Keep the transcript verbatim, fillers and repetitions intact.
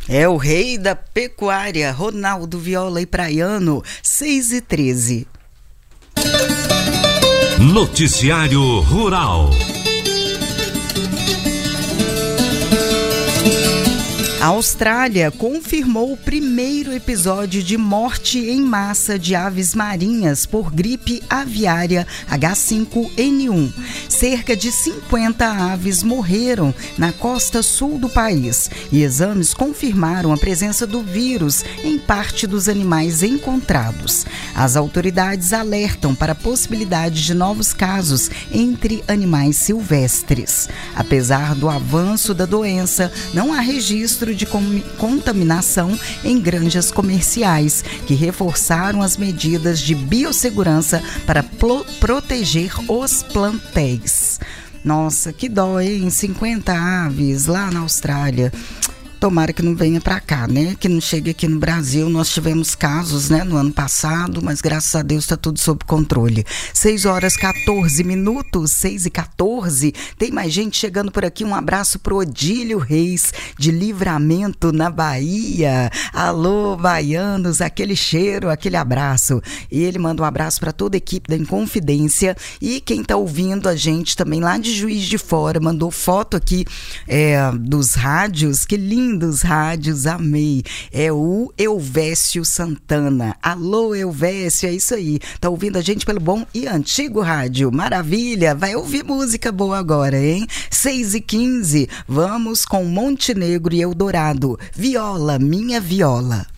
É o rei da pecuária, Ronaldo Viola e Praiano, seis e treze. Noticiário Rural. A Austrália confirmou o primeiro episódio de morte em massa de aves marinhas por gripe aviária H cinco N um. Cerca de cinquenta aves morreram na costa sul do país e exames confirmaram a presença do vírus em parte dos animais encontrados. As autoridades alertam para a possibilidade de novos casos entre animais silvestres. Apesar do avanço da doença, não há registro de contaminação em granjas comerciais, que reforçaram as medidas de biossegurança para pro- proteger os plantéis. Nossa, que dó, hein? cinquenta aves lá na Austrália. Tomara que não venha para cá, né? Que não chegue aqui no Brasil. Nós tivemos casos, né, no ano passado, mas graças a Deus está tudo sob controle. seis horas e quatorze minutos, seis e quatorze. Tem mais gente chegando por aqui. Um abraço pro Odílio Reis, de Livramento, na Bahia. Alô, baianos, aquele cheiro, aquele abraço. E ele manda um abraço para toda a equipe da Inconfidência. E quem tá ouvindo a gente também lá de Juiz de Fora, mandou foto aqui é, dos rádios. Que lindo! Dos rádios, amei. É o Elvésio Santana. Alô, Elvésio, é isso aí. Tá ouvindo a gente pelo bom e antigo rádio. Maravilha, vai ouvir música boa agora, hein? seis e quinze, vamos com Montenegro e Eldorado. Viola, minha viola.